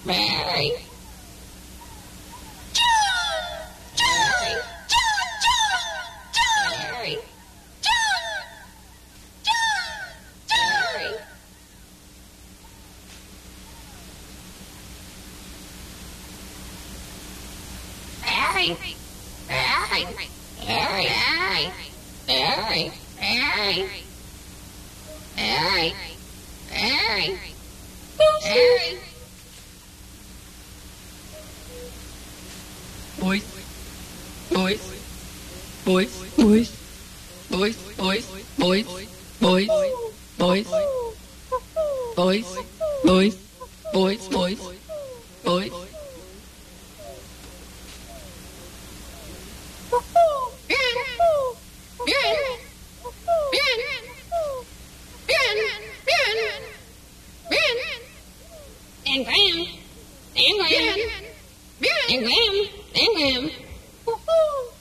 Mary. Boys, boys, boys, boys, boys, boys, boys, boys, boys, boys, boys, boys, boys, boys. And Graham, and Graham, and Graham, and Graham.